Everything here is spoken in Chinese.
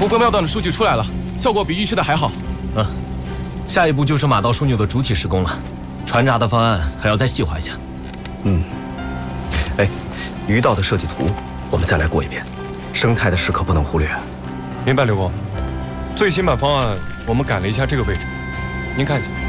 吴哥庙段的数据出来了，效果比预期的还好。 下一步就是马道枢纽的主体施工了，船闸的方案还要再细化一下。 鱼道的设计图我们再来过一遍，生态的时刻不能忽略。 明白，刘工。最新版方案我们改了一下这个位置，您看一下。